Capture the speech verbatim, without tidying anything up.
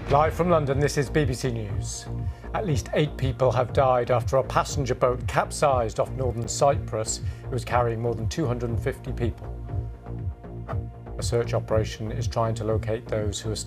Live from London, this is B B C News. At least eight people have died after a passenger boat capsized off northern Cyprus. It was carrying more than two hundred fifty people. A search operation is trying to locate those who are